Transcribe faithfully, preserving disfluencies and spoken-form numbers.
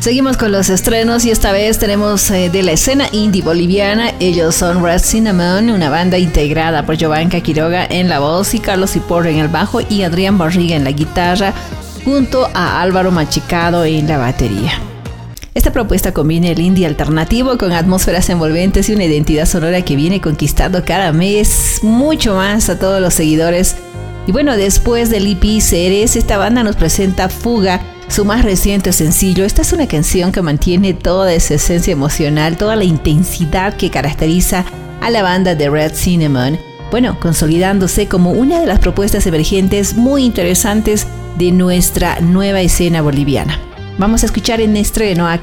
Seguimos con los estrenos y esta vez tenemos eh, de la escena indie boliviana. Ellos son Red Cinnamon, una banda integrada por Jovanka Quiroga en la voz y Carlos Iporro en el bajo y Adrián Barriga en la guitarra, junto a Álvaro Machicado en la batería. Esta propuesta combina el indie alternativo con atmósferas envolventes y una identidad sonora que viene conquistando cada mes mucho más a todos los seguidores. Y bueno, después del E P Ceres, esta banda nos presenta Fuga, su más reciente sencillo. Esta es una canción que mantiene toda esa esencia emocional, toda la intensidad que caracteriza a la banda de Red Cinnamon. Bueno, consolidándose como una de las propuestas emergentes muy interesantes de nuestra nueva escena boliviana. Vamos a escuchar en estreno a